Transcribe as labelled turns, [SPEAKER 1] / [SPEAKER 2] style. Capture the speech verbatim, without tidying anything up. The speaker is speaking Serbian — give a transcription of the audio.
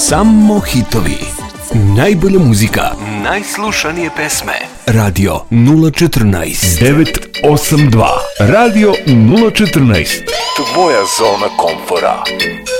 [SPEAKER 1] Samo hitovi. Najbolja muzika. Najslušanije pesme. Radio nula četrnaest devet osam dva. Radio nula četrnaest. Tvoja zona komfora.